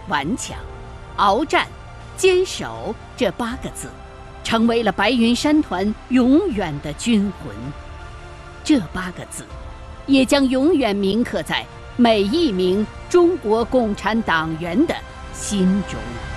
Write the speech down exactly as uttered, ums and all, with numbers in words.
顽强、鏖战、坚守这八个字，成为了白云山团永远的军魂。这八个字，也将永远铭刻在每一名中国共产党员的心中。